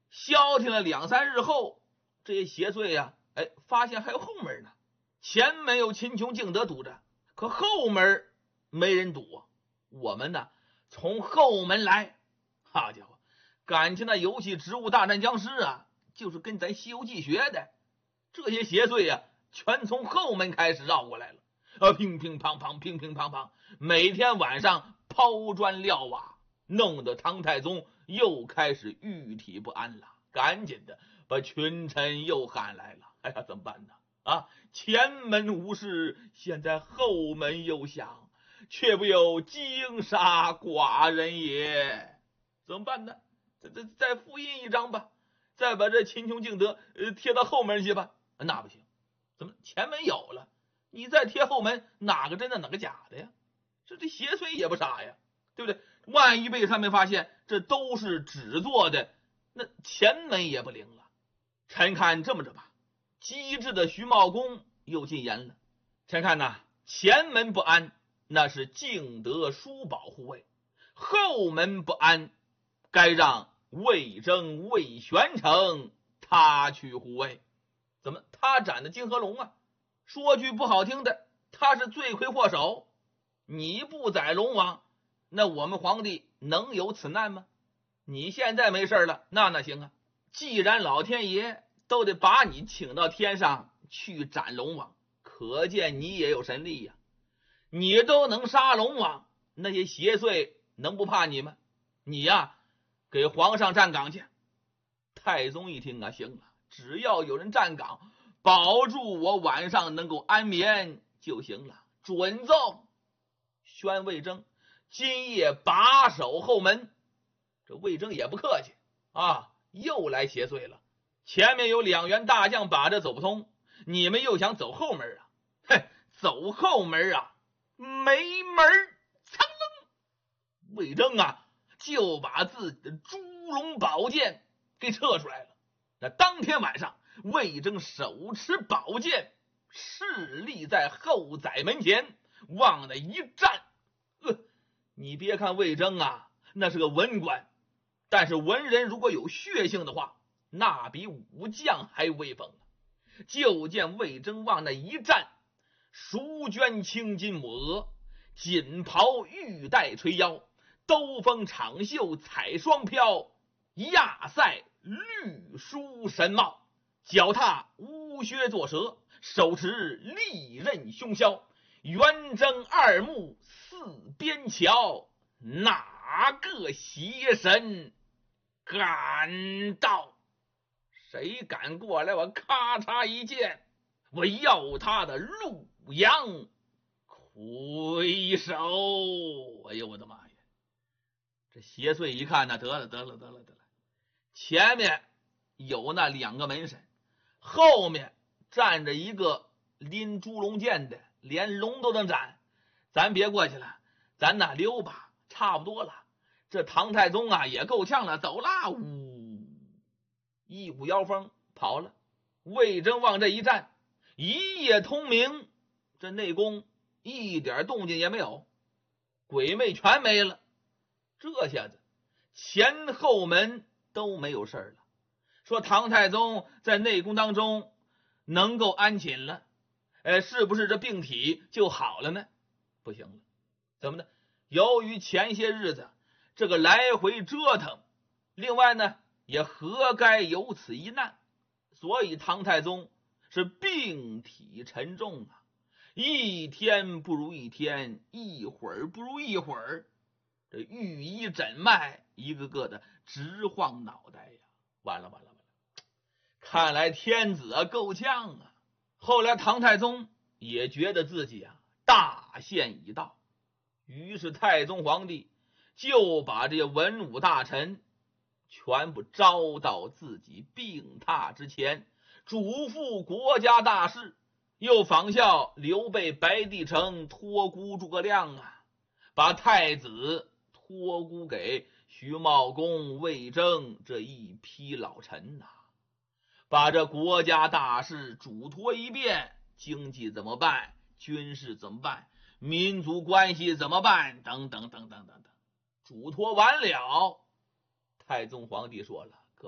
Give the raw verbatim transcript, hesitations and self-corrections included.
消停了两三日后，这些邪祟呀、啊，哎，发现还有后门呢。前门有秦琼、敬德堵着，可后门没人堵啊。我们呢，从后门来，好家伙，感情那游戏《植物大战僵尸》啊，就是跟咱《西游记》学的。这些邪祟呀、啊，全从后门开始绕过来了，呃，乒乒乓乓，乒乒乓乓，每天晚上抛砖撂瓦，弄得唐太宗又开始郁体不安了，赶紧的把群臣又喊来了。哎呀，怎么办呢？啊，前门无事，现在后门又响，却不有惊杀寡人也。怎么办呢？再再再复印一张吧，再把这秦琼、敬德呃贴到后门去吧。那不行，怎么前门有了，你再贴后门，哪个真的哪个假的呀？这这邪祟也不傻呀，对不对？万一被他们发现这都是纸做的，那前门也不灵了。臣看这么着吧，机智的徐茂公又进言了。臣看呐，前门不安，那是敬德叔宝护卫；后门不安，该让魏征、魏玄成他去护卫。怎么他斩的金河龙啊？说句不好听的，他是罪魁祸首。你不宰龙王，那我们皇帝能有此难吗？你现在没事了，那那行啊。既然老天爷都得把你请到天上去斩龙王，可见你也有神力呀、啊。你都能杀龙王，那些邪祟能不怕你吗？你呀、啊，给皇上站岗去。太宗一听啊，行了，只要有人站岗，保住我晚上能够安眠就行了，准奏。宣魏征今夜把守后门。这魏征也不客气啊，又来邪祟了。前面有两员大将把着走不通，你们又想走后门啊？嘿，走后门啊，没门！噌楞，魏征啊，就把自己的猪龙宝剑给撤出来了。那当天晚上，魏征手持宝剑，势立在后宰门前，往那一站。呃，你别看魏征啊，那是个文官，但是文人如果有血性的话，那比武将还威风。就见魏征往那一站，蜀绢青巾抹额，锦袍玉带垂腰，兜风长袖彩双飘，亚塞绿书神帽，脚踏乌靴作蛇，手持利刃凶削，圆睁二目四边瞧，哪个邪神敢到？谁敢过来，我咔嚓一剑，我要他的陆阳魁首！哎呦我的妈呀！这邪祟一看呢，得了得了得了得了，前面有那两个门神，后面站着一个拎猪龙剑的，连龙都能斩，咱别过去了，咱哪溜吧，差不多了。这唐太宗啊也够呛了，走啦，呜，一股妖风跑了。魏征往这一站，一夜通明，这内宫一点动静也没有，鬼魅全没了。这下子前后门都没有事了。说唐太宗在内宫当中能够安寝了，呃，是不是这病体就好了呢？不行了，怎么呢？由于前些日子这个来回折腾，另外呢也何该有此一难，所以唐太宗是病体沉重啊，一天不如一天，一会儿不如一会儿，这御医诊脉一个个的直晃脑袋呀！完了完了完了，看来天子啊够呛啊。后来唐太宗也觉得自己啊大限已到，于是太宗皇帝就把这些文武大臣全部招到自己病榻之前，嘱咐国家大事，又仿效刘备、白帝城托孤诸葛亮啊，把太子托孤给徐茂公、魏征这一批老臣呐、啊，把这国家大事嘱托一遍，经济怎么办，军事怎么办，民族关系怎么办，等等等等等等，嘱托完了，太宗皇帝说了，